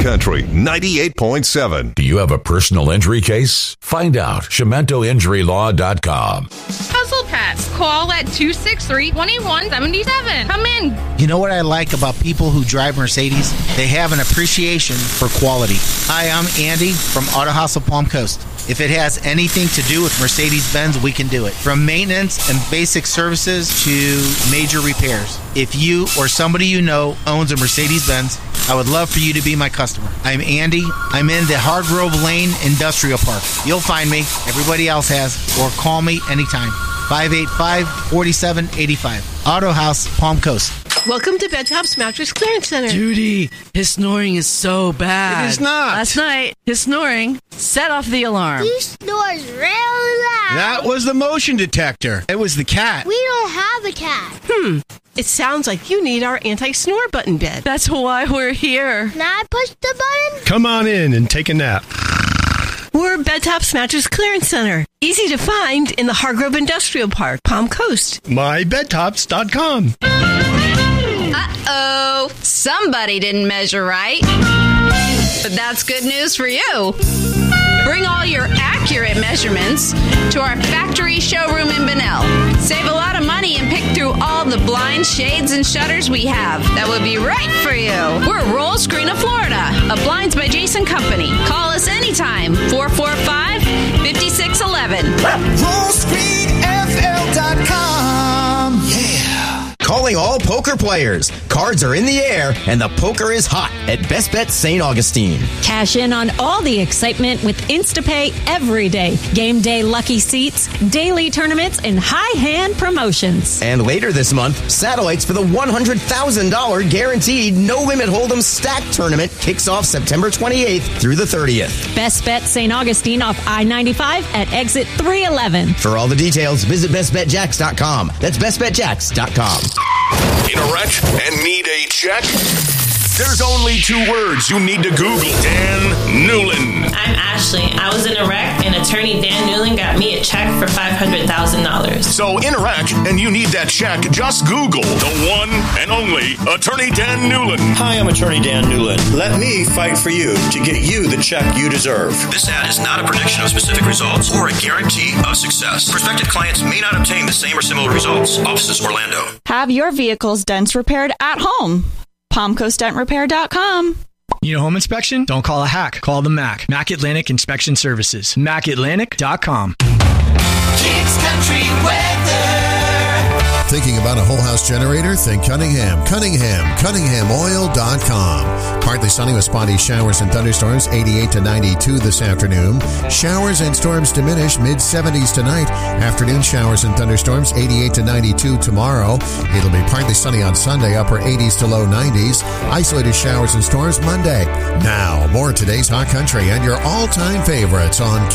Country 98.7. Do you have a personal injury case? Find out. CementoInjuryLaw.com. Puzzle Pass. Call at 263-2177. Come in. You know what I like about people who drive Mercedes? They have an appreciation for quality. Hi, I'm Andy from Auto House of Palm Coast. If it has anything to do with Mercedes-Benz, we can do it. From maintenance and basic services to major repairs. If you or somebody you know owns a Mercedes-Benz, I would love for you to be my customer. I'm Andy. I'm in the Hargrove Lane Industrial Park. You'll find me. Everybody else has. Or call me anytime. 585-4785. Auto House, Palm Coast. Welcome to Bedtop's Mattress Clearance Center. Judy, his snoring is so bad. It is not. Last night, his snoring set off the alarm. He snores real loud. That was the motion detector. It was the cat. We don't have a cat. It sounds like you need our anti-snore button bed. That's why we're here. Can I push the button? Come on in and take a nap. We're Bedtop's Mattress Clearance Center. Easy to find in the Hargrove Industrial Park, Palm Coast. MyBedtops.com. Uh-oh. Somebody didn't measure right. But that's good news for you. Bring all your accurate measurements to our factory showroom in Bunnell. Save a lot of money and pick through all the blinds, shades, and shutters we have. That would be right for you. We're Roll Screen of Florida, a Blinds by Jason company. Call us anytime, 445-5611. RollScreenFL.com. Yeah. Calling all poker players. Cards are in the air, and the poker is hot at Best Bet St. Augustine. Cash in on all the excitement with InstaPay every day. Game day lucky seats, daily tournaments, and high hand promotions. And later this month, satellites for the $100,000 guaranteed no-limit Hold'em Stack Tournament kicks off September 28th through the 30th. Best Bet St. Augustine off I-95 at exit 311. For all the details, visit bestbetjacks.com. That's bestbetjacks.com. In a wreck and need a check? There's only two words you need to Google. Dan Newlin. I'm Ashley. I was in a wreck, and attorney Dan Newlin got me a check for $500,000. So in a wreck and you need that check, just Google the one and only Attorney Dan Newlin. Hi, I'm Attorney Dan Newlin. Let me fight for you to get you the check you deserve. This ad is not a prediction of specific results or a guarantee of success. Prospective clients may not obtain the same or similar results. Offices Orlando. Have your vehicle's dents repaired at home. PalmCoastDentRepair.com. Need a home inspection? Don't call a hack. Call the MAC. MAC Atlantic Inspection Services. MacAtlantic.com. Kicks Country Weather. Thinking about a whole house generator? Think Cunningham. CunninghamOil.com. Partly sunny with spotty showers and thunderstorms, 88 to 92 this afternoon. Showers and storms diminish, mid-70s tonight. Afternoon showers and thunderstorms, 88 to 92 tomorrow. It'll be partly sunny on Sunday, upper 80s to low 90s. Isolated showers and storms Monday. Now, more of today's Hot Country and your all-time favorites on